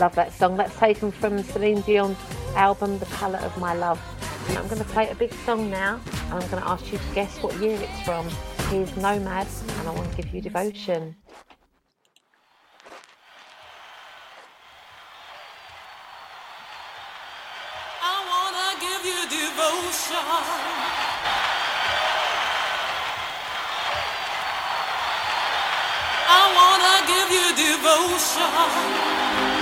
love that song. That's taken from Celine Dion's album, The Colour of My Love. And I'm going to play a big song now, and I'm going to ask you to guess what year it's from. Here's Nomad, and I want to give you Devotion. I want to give you devotion. I wanna give you devotion.